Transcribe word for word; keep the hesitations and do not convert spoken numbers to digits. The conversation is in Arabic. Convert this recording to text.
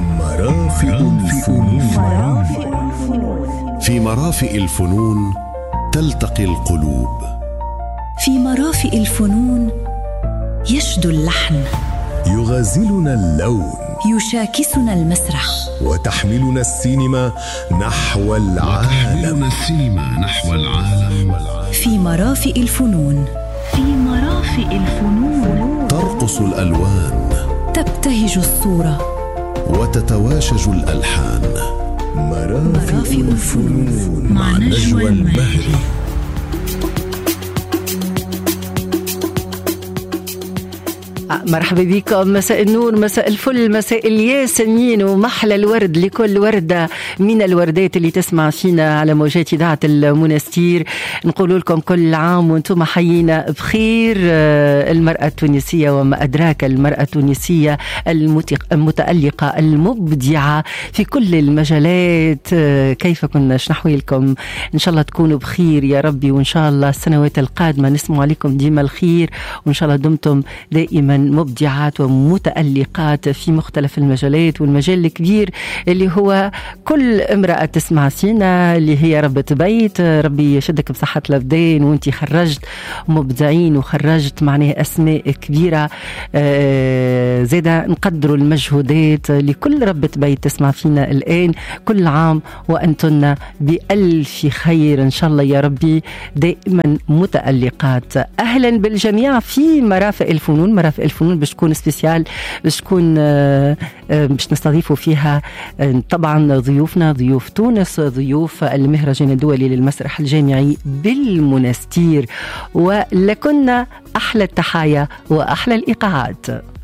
مرافئ الفنون. في مرافئ الفنون تلتقي القلوب. في مرافئ الفنون يشدو اللحن، يغازلنا اللون، يشاكسنا المسرح، وتحملنا السينما نحو العالم. السينما نحو العالم. في مرافئ الفنون. في مرافئ الفنون ترقص الألوان، تبتهج الصورة، وتتواشج الألحان. مرافئ, مرافئ الفنون مع نجوى المهري. مرحبا بكم، مساء النور، مساء الفل، مساء الياسمين ومحلى الورد لكل وردة من الوردات اللي تسمع فينا على موجات إذاعة المنستير. نقول لكم كل عام وانتم حيينا بخير. المرأة التونسية وما أدراك المرأة التونسية المتألقة المبدعة في كل المجالات. كيف كنا نحوي لكم؟ إن شاء الله تكونوا بخير يا ربي، وإن شاء الله السنوات القادمة نسمع عليكم ديما الخير، وإن شاء الله دمتم دائما مبدعات ومتألقات في مختلف المجالات. والمجال الكبير اللي هو كل امرأة تسمع فينا اللي هي ربة بيت، ربي يشدك بصحة الأبدان، وانتي خرجت مبدعين وخرجت معناها أسماء كبيرة. آه زيدا نقدروا المجهودات لكل ربة بيت تسمع فينا الآن. كل عام وأنتن بألف خير إن شاء الله يا ربي، دائما متألقات. أهلا بالجميع في مرافئ الفنون. مرافئ الفنون باش تكون سبيسيال، باش تكون باش نستضيفوا فيها طبعا ضيوفنا، ضيوف تونس، ضيوف المهرجان الدولي للمسرح الجامعي بالمنستير. ولكنا أحلى التحايا وأحلى الإيقاعات.